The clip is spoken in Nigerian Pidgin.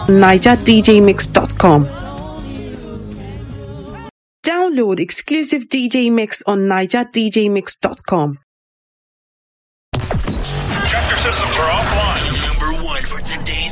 NigerDJMix.com. Download exclusive DJ Mix on NigerDJMix.com. Check your systems are offline. Number one for today's